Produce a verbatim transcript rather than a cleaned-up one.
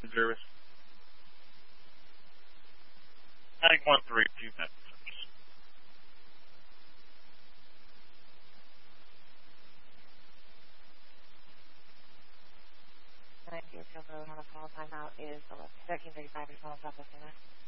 service. nine one three two nine. nine two zero, have a call timeout is thirteen thirty-five, your phone, Southwest Airlines.